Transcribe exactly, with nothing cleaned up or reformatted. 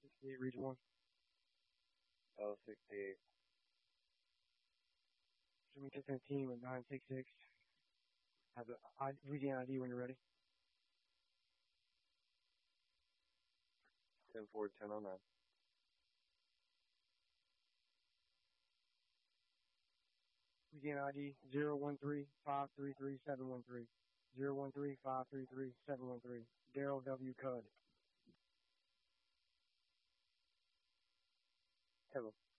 sixty-eight, Region one. L sixty-eight. Remington fifteen with nine six six. Have the I- Region I D when you're ready. ten four, ten oh nine. Region I D zero one three five three three seven one three. zero one three five three three seven one three. Daryl W. Cudd. Hello.